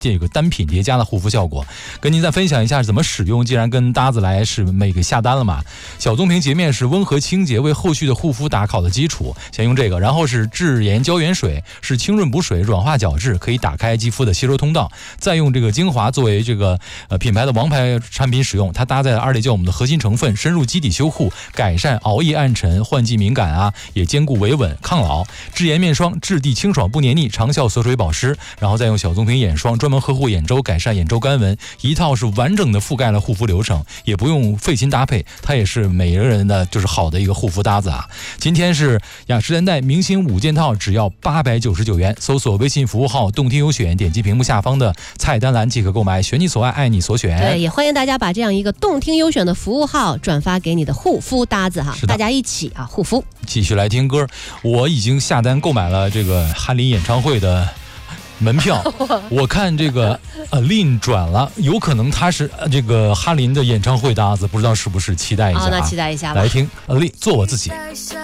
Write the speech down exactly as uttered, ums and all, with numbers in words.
这个单品叠加的护肤效果。跟您再分享一下怎么使用，既然跟搭子来是每个下单了嘛。小棕瓶洁面是温和清洁，为后续的护肤打好的基础，先用这个。然后是智妍胶原水，是清润补水、软化角质，可以打开肌肤的吸收通道。再用这个精华作为这个呃品牌的王牌产品使用，它搭载了二裂酵母的核心成分，深入基底修护，改善熬夜暗沉、换季敏感啊，也兼顾维稳抗老。智妍面霜质地清爽不黏腻，长效锁水保湿。然后再用小棕瓶眼霜，专门呵护眼周，改善眼周干纹，一套是完整的覆盖了护肤流程，也不用费心搭配，它也是每个人的就是好的一个护肤搭子啊。今天是雅诗兰黛明星五件套，只要八百九十九元，搜索微信服务号动听优选，点击屏幕下方的菜单栏即可购买，选你所爱，爱你所选。 对，也欢迎大家把这样一个动听优选的服务号转发给你的护肤搭子哈，大家一起啊护肤。 继续来听歌，我已经下单购买了这个哈林演唱会的门票，我看这个呃 Lin 转了，有可能他是这个哈林的演唱会搭子，不知道是不是，期待一下、啊。 好，那期待一下吧。 来听呃 Lin 做我自己。